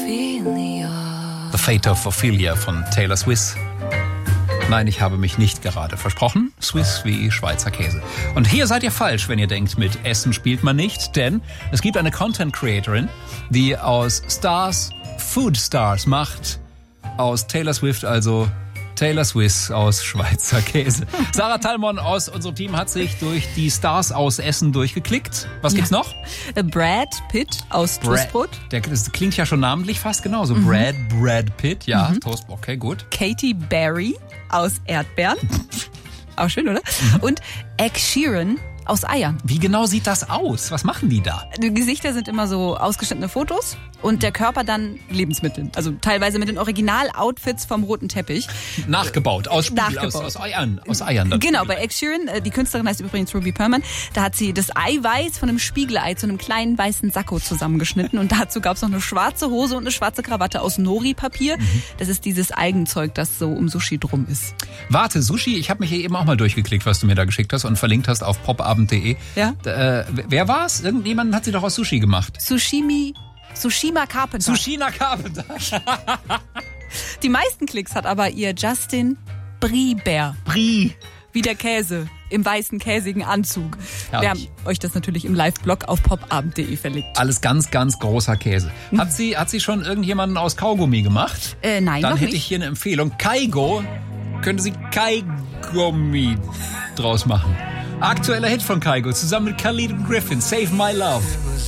The Fate of Ophelia von Taylor Swift. Nein, ich habe mich nicht gerade versprochen. Swiss wie Schweizer Käse. Und hier seid ihr falsch, wenn ihr denkt, mit Essen spielt man nicht. Denn es gibt eine Content-Creatorin, die aus Stars Food Stars macht. Aus Taylor Swift, also Taylor Swift aus Schweizer Käse. Sarah Tallmann aus unserem Team hat sich durch die Stars aus Essen durchgeklickt. Was gibt's noch? Brad Pitt aus Toastbrot. Das klingt ja schon namentlich fast genauso. Brad Pitt, ja. Toastbrot, okay, gut. Katy Perry aus Erdbeeren. Auch schön, oder? Und Ed Sheeran aus Eiern. Wie genau sieht das aus? Was machen die da? Die Gesichter sind immer so ausgeschnittene Fotos und der Körper dann Lebensmittel. Also teilweise mit den Original-Outfits vom roten Teppich. Nachgebaut, aus Eiern. Aus Eiern. Genau, bei Ed Sheeran, die Künstlerin heißt übrigens Ruby Perlman, da hat sie das Eiweiß von einem Spiegelei zu einem kleinen weißen Sakko zusammengeschnitten und dazu gab es noch eine schwarze Hose und eine schwarze Krawatte aus Nori-Papier. Das ist dieses Algenzeug, das so um Sushi drum ist. Warte, Sushi, ich habe mich hier eben auch mal durchgeklickt, was du mir da geschickt hast und verlinkt hast auf popabend.de. Ja? Wer war's? Irgendjemand hat sie doch aus Sushi gemacht. Sushima Carpenter. Sushima Carpenter. Die meisten Klicks hat aber ihr Justin Brie-Bär. Brie. Wie der Käse im weißen käsigen Anzug. Herrlich. Wir haben euch das natürlich im Live-Blog auf popabend.de verlinkt. Alles ganz, ganz großer Käse. Hat sie schon irgendjemanden aus Kaugummi gemacht? Nein, Dann noch hätte nicht. ich hier eine Empfehlung. Kaigo könnte sie Kaigummi draus machen. Aktueller Hit von Kaigo zusammen mit Khalid und Griffin. Save My Love.